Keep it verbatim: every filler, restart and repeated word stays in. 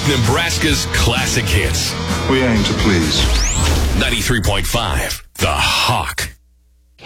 Nebraska's classic hits. We aim to please. ninety-three point five, The Hawk.